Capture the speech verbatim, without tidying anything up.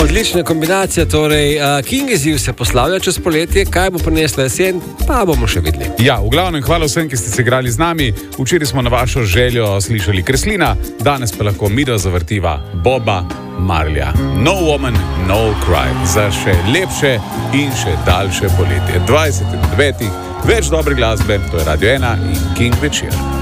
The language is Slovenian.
Odlična kombinacija, torej uh, King izziv se poslavlja čez poletje, kaj bo prinesla jesen, pa bomo še videli. Ja, v glavnem hvala vsem, ki ste se igrali z nami. Včeraj smo na vašo željo slišali Kreslina, danes pa lahko midva zavrtiva Boba Marleya. No woman, no cry. Za še lepše in še daljše poletje. dvajset do devetih, več dobre glasbe, to je Radio ena in King večer.